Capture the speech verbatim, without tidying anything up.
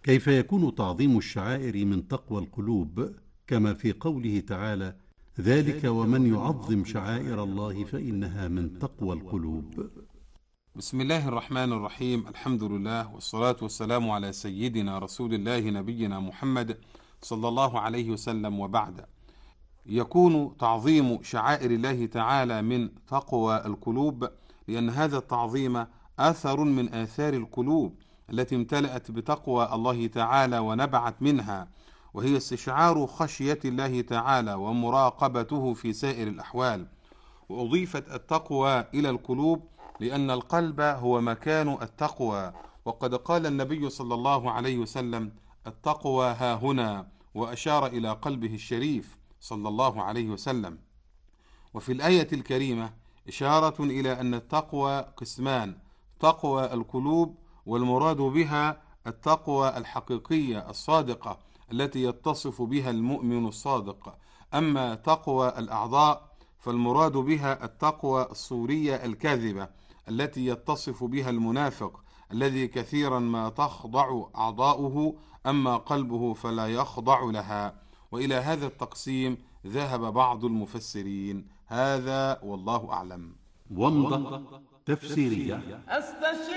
كيف يكون تعظيم الشعائر من تقوى القلوب، كما في قوله تعالى: ذلك ومن يعظم شعائر الله فإنها من تقوى القلوب. بسم الله الرحمن الرحيم. الحمد لله والصلاة والسلام على سيدنا رسول الله نبينا محمد صلى الله عليه وسلم، وبعد. يكون تعظيم شعائر الله تعالى من تقوى القلوب، لأن هذا التعظيم آثر من آثار القلوب التي امتلأت بتقوى الله تعالى ونبعت منها، وهي استشعار خشية الله تعالى ومراقبته في سائر الأحوال. وأضيفت التقوى إلى القلوب لأن القلب هو مكان التقوى، وقد قال النبي صلى الله عليه وسلم: التقوى ها هنا، وأشار إلى قلبه الشريف صلى الله عليه وسلم. وفي الآية الكريمة إشارة إلى أن التقوى قسمان: تقوى القلوب، والمراد بها التقوى الحقيقية الصادقة التي يتصف بها المؤمن الصادق. أما تقوى الأعضاء فالمراد بها التقوى الصورية الكاذبة التي يتصف بها المنافق الذي كثيرا ما تخضع أعضاؤه، أما قلبه فلا يخضع لها. وإلى هذا التقسيم ذهب بعض المفسرين. هذا والله أعلم. ومضة تفسيرية.